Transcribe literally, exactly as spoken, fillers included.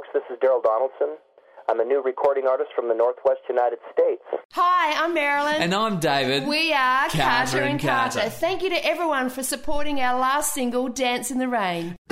This is Daryl Donaldson. I'm a new recording artist from the Northwest United States. Hi, I'm Marilyn. And I'm David. We are Carter Carter and and Carter. Carter. Thank you to everyone for supporting our last single, Dance in the Rain.